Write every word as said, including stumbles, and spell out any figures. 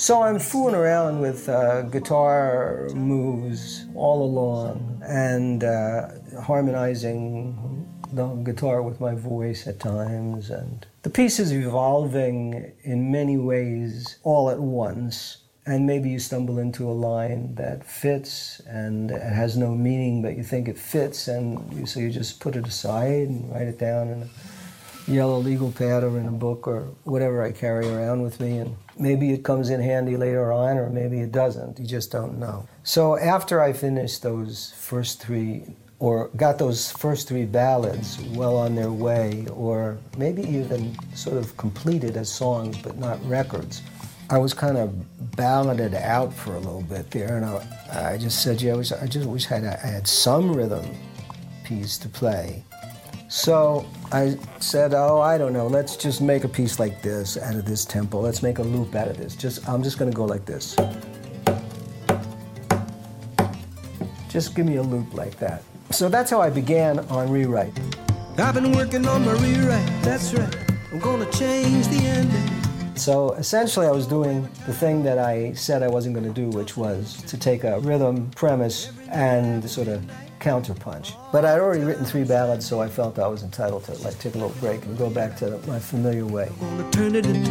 So I'm fooling around with uh, guitar moves all along and uh, harmonizing the guitar with my voice at times. And the piece is evolving in many ways all at once. And maybe you stumble into a line that fits and it has no meaning, but you think it fits, and you, so you just put it aside and write it down in a yellow legal pad or in a book or whatever I carry around with me. And maybe it comes in handy later on, or maybe it doesn't. You just don't know. So after I finished those first three, or got those first three ballads well on their way, or maybe even sort of completed as songs but not records, I was kind of balladed out for a little bit there, and I, I just said, yeah, I, was, I just wish I had, I had some rhythm piece to play. So I said, oh, I don't know, let's just make a piece like this out of this tempo. Let's make a loop out of this. Just, I'm just gonna go like this. Just give me a loop like that. So that's how I began on Rewrite. I've been working on my rewrite, that's right. I'm gonna change the ending. So essentially I was doing the thing that I said I wasn't going to do, which was to take a rhythm premise and sort of counterpunch. But I'd already written three ballads, so I felt I was entitled to like take a little break and go back to my familiar way. I'm gonna turn it into